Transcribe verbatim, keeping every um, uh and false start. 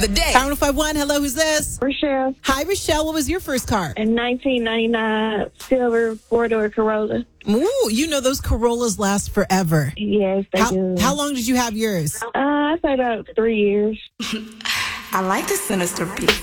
the day. Power one oh five one. Hello, who's this? Rochelle. Hi, Rochelle. What was your first car? A nineteen ninety-nine silver four-door Corolla. Ooh, you know those Corollas last forever. Yes, they How, do. how long did you have yours? Uh, I say about three years. I like the sinister beat.